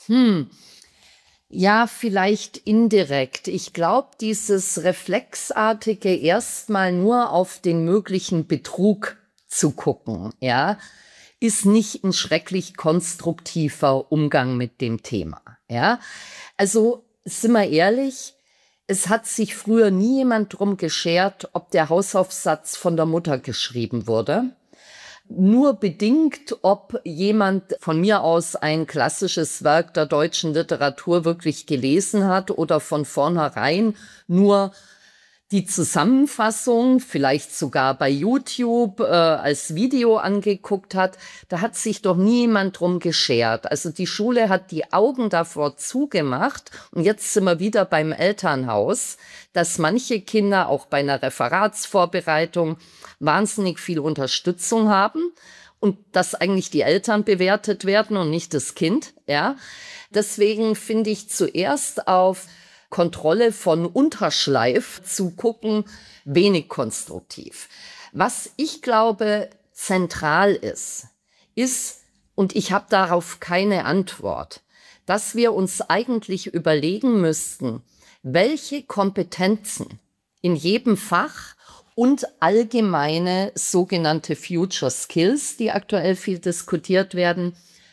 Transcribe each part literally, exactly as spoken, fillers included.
Hm, ja, vielleicht indirekt. Ich glaube, dieses reflexartige erstmal nur auf den möglichen Betrug zu gucken, ja, ist nicht ein schrecklich konstruktiver Umgang mit dem Thema, ja. Also, sind wir ehrlich, es hat sich früher nie jemand drum geschert, ob der Hausaufsatz von der Mutter geschrieben wurde. Nur bedingt, ob jemand von mir aus ein klassisches Werk der deutschen Literatur wirklich gelesen hat oder von vornherein nur die Zusammenfassung, vielleicht sogar bei YouTube äh, als Video angeguckt hat. Da hat sich doch niemand drum geschert. Also die Schule hat die Augen davor zugemacht. Und jetzt sind wir wieder beim Elternhaus, dass manche Kinder auch bei einer Referatsvorbereitung wahnsinnig viel Unterstützung haben und dass eigentlich die Eltern bewertet werden und nicht das Kind. Ja, deswegen finde ich zuerst auf Kontrolle von Unterschleif zu gucken, wenig konstruktiv. Was ich glaube zentral ist, ist, und ich habe darauf keine Antwort, dass wir uns eigentlich überlegen müssten, welche Kompetenzen in jedem Fach und allgemeine sogenannte Future Skills, die aktuell viel diskutiert werden,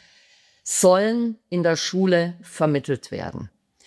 sollen in der Schule vermittelt werden.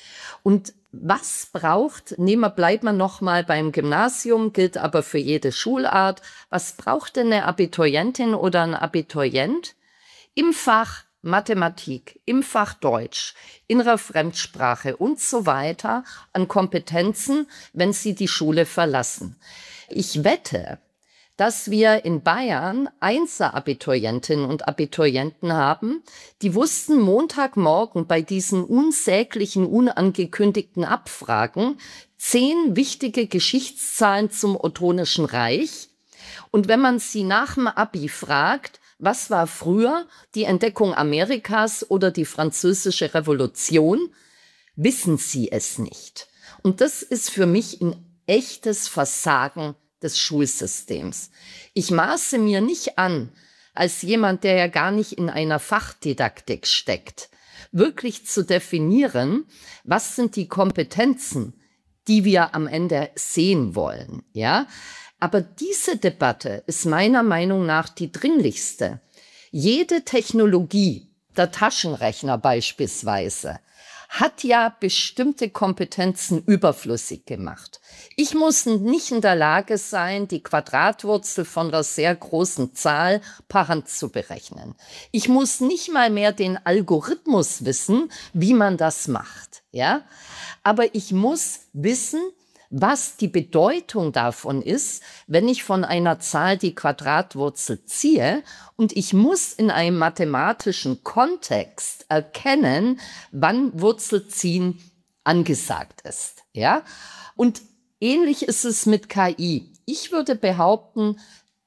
Und was braucht, nehmen wir, bleiben wir noch mal beim Gymnasium, gilt aber für jede Schulart, was braucht denn eine Abiturientin oder ein Abiturient im Fach Mathematik, im Fach Deutsch, in einer Fremdsprache und so weiter an Kompetenzen, wenn sie die Schule verlassen? Ich wette, dass wir in Bayern Einser-Abiturientinnen und Abiturienten haben, die wussten Montagmorgen bei diesen unsäglichen, unangekündigten Abfragen zehn wichtige Geschichtszahlen zum Ottonischen Reich. Und wenn man sie nach dem Abi fragt, was war früher die Entdeckung Amerikas oder die Französische Revolution, wissen sie es nicht. Und das ist für mich ein echtes Versagen des Schulsystems. Ich maße mir nicht an, als jemand, der ja gar nicht in einer Fachdidaktik steckt, wirklich zu definieren, was sind die Kompetenzen, die wir am Ende sehen wollen, ja? Aber diese Debatte ist meiner Meinung nach die dringlichste. Jede Technologie, der Taschenrechner beispielsweise, hat ja bestimmte Kompetenzen überflüssig gemacht. Ich muss nicht in der Lage sein, die Quadratwurzel von einer sehr großen Zahl per Hand zu berechnen. Ich muss nicht mal mehr den Algorithmus wissen, wie man das macht, ja? Aber ich muss wissen, was die Bedeutung davon ist, wenn ich von einer Zahl die Quadratwurzel ziehe, und ich muss in einem mathematischen Kontext erkennen, wann Wurzelziehen angesagt ist, ja? Und ähnlich ist es mit K I. Ich würde behaupten,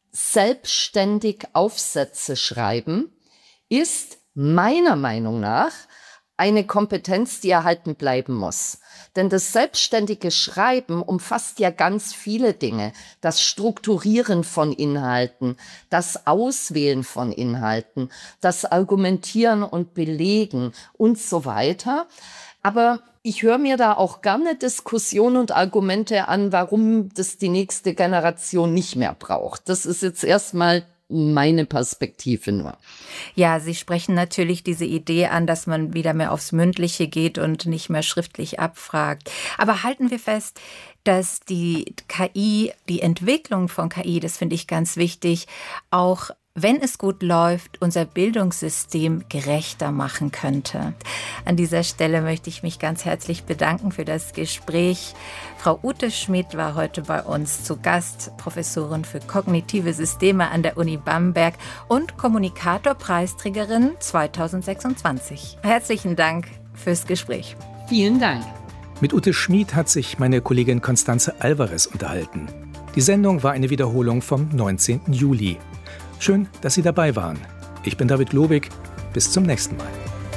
selbstständig Aufsätze schreiben ist meiner Meinung nach eine Kompetenz, die erhalten bleiben muss. Denn das selbstständige Schreiben umfasst ja ganz viele Dinge. Das Strukturieren von Inhalten, das Auswählen von Inhalten, das Argumentieren und Belegen und so weiter. Aber ich höre mir da auch gerne Diskussionen und Argumente an, warum das die nächste Generation nicht mehr braucht. Das ist jetzt erstmal meine Perspektive nur. Ja, Sie sprechen natürlich diese Idee an, dass man wieder mehr aufs Mündliche geht und nicht mehr schriftlich abfragt. Aber halten wir fest, dass die K I, die Entwicklung von K I, das finde ich ganz wichtig, auch wenn es gut läuft, unser Bildungssystem gerechter machen könnte. An dieser Stelle möchte ich mich ganz herzlich bedanken für das Gespräch. Frau Ute Schmid war heute bei uns zu Gast, Professorin für kognitive Systeme an der Uni Bamberg und Kommunikator-Preisträgerin zweitausendsechsundzwanzig. Herzlichen Dank fürs Gespräch. Vielen Dank. Mit Ute Schmid hat sich meine Kollegin Constanze Alvarez unterhalten. Die Sendung war eine Wiederholung vom neunzehnten Juli. Schön, dass Sie dabei waren. Ich bin David Globig. Bis zum nächsten Mal.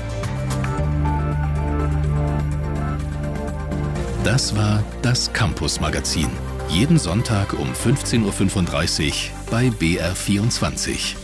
Das war das Campus-Magazin. Jeden Sonntag um fünfzehn Uhr fünfunddreißig bei B R vierundzwanzig.